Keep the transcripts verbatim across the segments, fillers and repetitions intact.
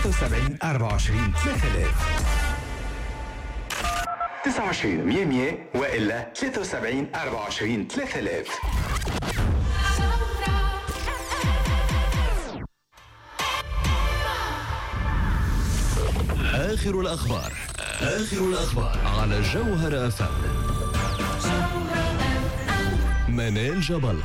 وسبعين أربعة وعشرين ثلاثة آلاف. تسعة وعشرين مية مية وإلا ثلاثة وسبعين أربعة وعشرين ثلاثة آلاف. آخر الأخبار آخر الأخبار على جوهر أف أم. منال جبل.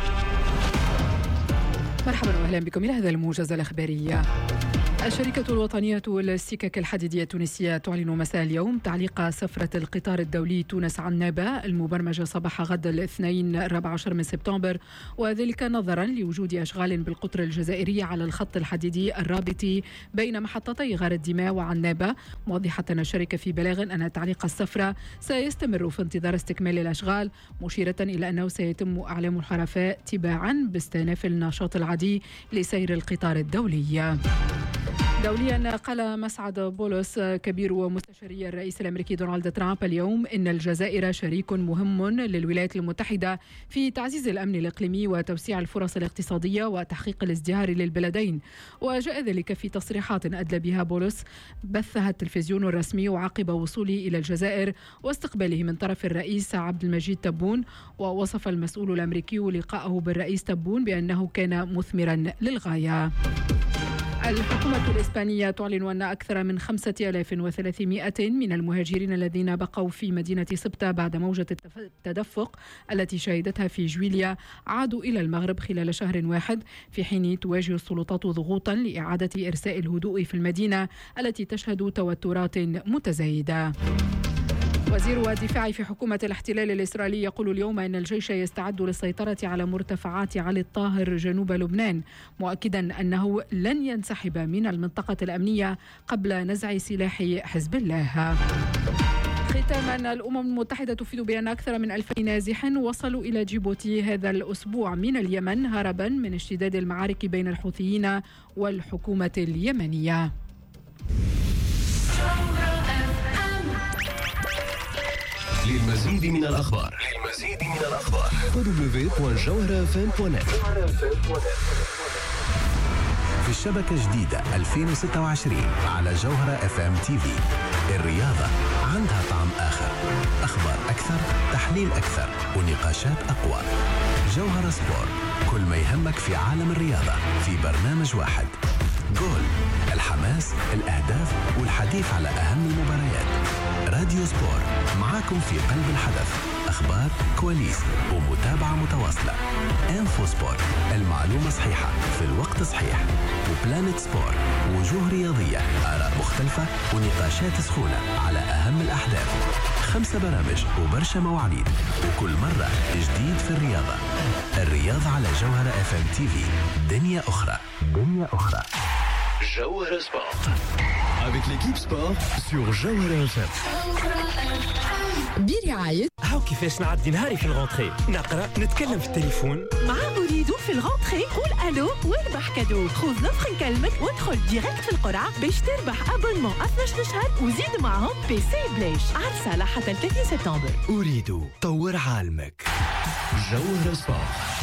مرحبا وأهلا بكم إلى هذا الموجز الأخباري. الشركة الوطنية للسكك الحديدية التونسية تعلن مساء اليوم تعليق سفرة القطار الدولي تونس عنابة المبرمجة صباح غد الاثنين الرابع عشر من سبتمبر، وذلك نظرا لوجود أشغال بالقطر الجزائري على الخط الحديدي الرابط بين محطتي غار الدماء وعنابة، موضحة الشركة في بلاغ أن تعليق السفرة سيستمر في انتظار استكمال الأشغال، مشيرة إلى أنه سيتم إعلام الحرفاء تباعا باستئناف النشاط العادي لسير القطار الدولي. دوليا، قال مسعد بولس كبير ومستشاري الرئيس الأمريكي دونالد ترامب اليوم إن الجزائر شريك مهم للولايات المتحدة في تعزيز الأمن الإقليمي وتوسيع الفرص الاقتصادية وتحقيق الازدهار للبلدين. وجاء ذلك في تصريحات أدلى بها بولس بثها التلفزيون الرسمي وعقب وصوله إلى الجزائر واستقباله من طرف الرئيس عبد المجيد تبون. ووصف المسؤول الأمريكي لقاءه بالرئيس تبون بأنه كان مثمرا للغاية. الحكومة الإسبانية تعلن أن أكثر من خمسة آلاف وثلاثمائة من المهاجرين الذين بقوا في مدينة سبتة بعد موجة التدفق التي شهدتها في جويليا عادوا إلى المغرب خلال شهر واحد، في حين تواجه السلطات ضغوطا لإعادة إرساء الهدوء في المدينة التي تشهد توترات متزايدة. وزير الدفاع في حكومة الاحتلال الإسرائيلي يقول اليوم أن الجيش يستعد للسيطرة على مرتفعات علي الطاهر جنوب لبنان، مؤكدا أنه لن ينسحب من المنطقة الأمنية قبل نزع سلاح حزب الله. ختاما، الأمم المتحدة تفيد بأن أكثر من ألفين نازح وصلوا إلى جيبوتي هذا الأسبوع من اليمن هربا من اشتداد المعارك بين الحوثيين والحكومة اليمنية. للمزيد من الأخبار للمزيد من الأخبار دبليو دوت جوهر اف ام دوت نت. في الشبكة جديدة ألفين وستة وعشرين على جوهر اف ام تي في. الرياضة عندها طعم آخر، أخبار أكثر، تحليل أكثر، ونقاشات أقوى. جوهر سبور، كل ما يهمك في عالم الرياضة في برنامج واحد. جول، الحماس، الأهداف والحديث على أهم المباريات. راديو سبور، معاكم في قلب الحدث، أخبار، كواليس ومتابعة متواصلة. إنفو سبور، المعلومة صحيحة في الوقت صحيح. وبلانت سبور، وجوه رياضية، آراء مختلفة ونقاشات سخونة على أهم الأحداث. خمسة برامج وبرشا مواعيد، وكل مرة جديد في الرياضة. الرياضة على جوهر اف ام تي في. دنيا أخرى، دنيا أخرى. جوهر سبورت avec l'équipe sport sur جوهر اف ام. برعاية هاو كيفاش نعدي نهاري في الغونتري، نقرأ، نتكلم في التليفون مع أريد في الغونتري. قول ألو واربح كادو. خذ نفخ نكلمك وادخل ديريكت في القرعة باش تربح أبونمون اثناش شهر وزيد معهم بي سي بلاش. عرسة حتى ثلاثين سبتمبر. أريد طور عالمك. جوهر سبورت.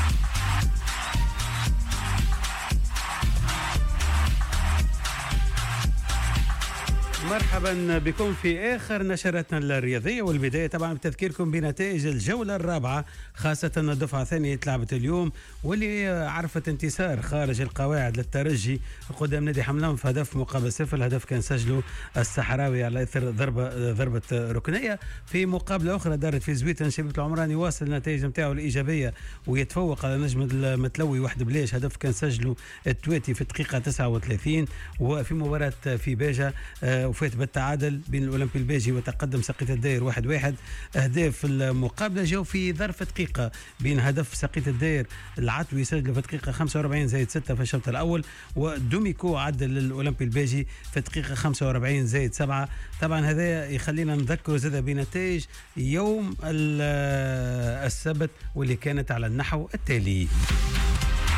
مرحبا بكم في آخر نشرتنا الرياضية، والبداية طبعا بتذكيركم بنتائج الجولة الرابعة، خاصة الدفعة الثانية تلعبت اليوم واللي عرفت انتصار خارج القواعد للترجي قدام نادي حملان في هدف مقابل صفر. الهدف كان سجله السحراوي على إثر ضربة ضربة ركنية. في مقابلة أخرى دارت في زويتن، شبيبة العمراني واصل النتائج نتاعو الإيجابية ويتفوق على نجم المتلوي واحد بليش. هدف كان سجله التواتي في الدقيقة تسعة وثلاثين. وفي مباراة في باجة وفات بالتعادل بين الأولمبي البيجي وتقدم سقيط الداير واحد واحد. أهداف المقابلة جاو في ظرف دقيقة، بين هدف سقيط الداير العتوي سجل في دقيقة خمسة وأربعين زائد ستة في الشوط الأول، ودوميكو عدل للأولمبي البيجي في دقيقة خمسة وأربعين زائد سبعة. طبعا هذا يخلينا نذكر زاد بنتائج يوم السبت واللي كانت على النحو التالي.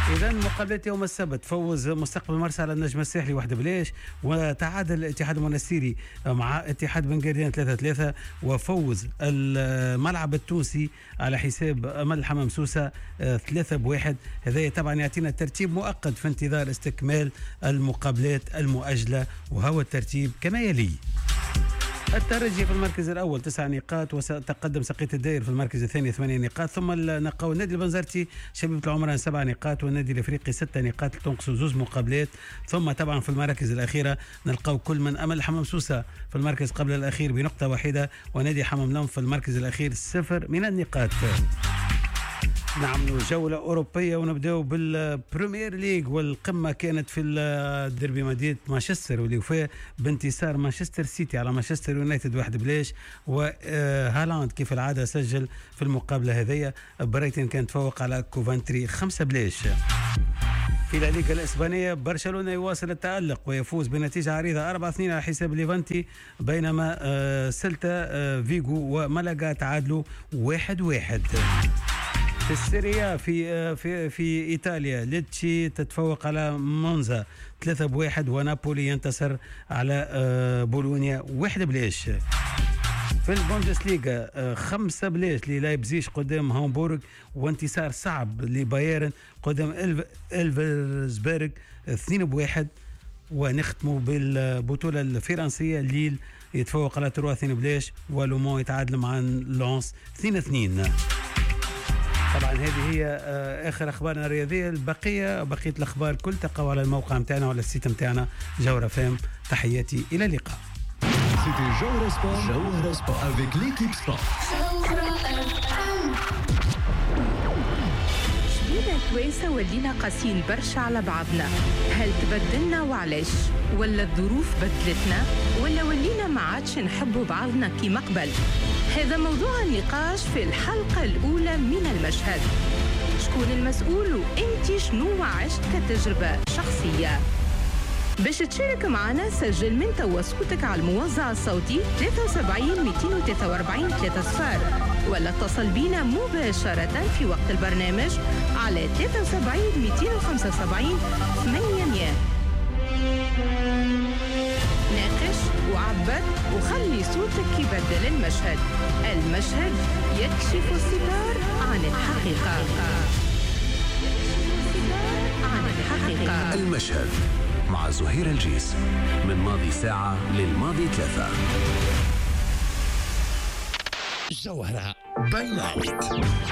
إذا مقابلة يوم السبت فوز مستقبل مرسى على النجم الساحلي واحد بلاش، وتعادل الاتحاد المنستيري مع اتحاد بن قردين ثلاثة ثلاثة، وفوز الملعب التونسي على حساب أمل حمام سوسة ثلاثة بواحد. هذا طبعا يعطينا ترتيب مؤقت في انتظار استكمال المقابلات المؤجلة، وهو الترتيب كما يلي: الترجي في المركز الأول تسع نقاط، وتقدم سقيط الداير في المركز الثاني ثمانية نقاط، ثم نلقاو النادي البنزرتي شبيبة العمران سبع نقاط، والنادي الأفريقي ستة نقاط تنقصوا زوز مقابلات. ثم طبعا في المراكز الأخيرة نلقاو كل من أمل حمام سوسة في المركز قبل الأخير بنقطة واحدة، ونادي حمام لم في المركز الأخير صفر من النقاط. نعملوا جولة أوروبية ونبدأ بالبريمير ليج، والقمة كانت في الديربي مدينة مانشستر واللي وفاه بانتصار مانشستر سيتي على مانشستر يونايتد واحد بلاش، وهالاند كيف العادة سجل في المقابلة هذية. برايتن كان تفوق على كوفنتري خمسة بلاش. في لا ليغا الإسبانية برشلونة يواصل التألق ويفوز بنتيجة عريضة أربعة اثنين على حساب ليفانتي، بينما سلتا فيغو ومالاغا تعادلوا واحد واحد. في السيريا في في في ايطاليا ليتشي تتفوق على مونزا ثلاثة بواحد، ونابولي ينتصر على بولونيا واحد بلاش. في البوندسليغا خمسة بلاش للايبزيش قدام هامبورغ، وانتصار صعب لبايرن قدام الف الفزبرغ اثنين بواحد. ونختموا بالبطولة الفرنسية، ليل يتفوق على تروا اثنين بلاش، ولومون يتعادل مع لونس اثنين اثنين. طبعا هذه هي اخر اخبارنا الرياضيه. البقيه بقيه الاخبار كل تقوى على الموقع نتاعنا وعلى السيت نتاعنا جوهرة فام. تحياتي الى اللقاء. C'était Jawhara Sport. Jawhara Sport avec l'équipe sport. شبينا توانسة ولينا قاسيين برشا على بعضنا. هل تبدلنا وعلاش؟ ولا الظروف بدلتنا؟ ولا ولينا ما عادش نحبوا بعضنا كيما قبل؟ هذا موضوع النقاش في الحلقة الأولى من المشهد. شكون المسؤول وانتي شنو عشت كتجربة شخصية؟ باش تشارك معنا سجل من توا صوتك على الموزع الصوتي ثلاثة وسبعين مئتين وثلاثة وأربعين ثلاثة صفر، ولا اتصل بينا مباشرة في وقت البرنامج على ثلاثة وسبعين مئتين وخمسة وسبعين ثمانمئة. ناقش وعبر وخلي صوتك يبدل المشهد. المشهد يكشف الستار عن الحقيقة. عن الحقيقة. المشهد مع زهير الجيس، من ماضي ساعة للماضي ثلاثة. جوهرة باي نايت.